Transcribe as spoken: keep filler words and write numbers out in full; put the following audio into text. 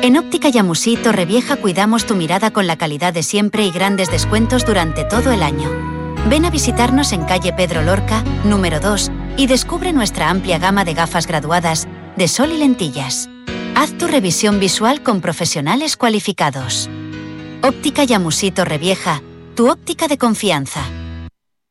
En Óptica Yamusí Torrevieja cuidamos tu mirada con la calidad de siempre y grandes descuentos durante todo el año. Ven a visitarnos en calle Pedro Lorca, número dos, y descubre nuestra amplia gama de gafas graduadas de sol y lentillas. Haz tu revisión visual con profesionales cualificados. Óptica Yamusí Torrevieja, tu óptica de confianza.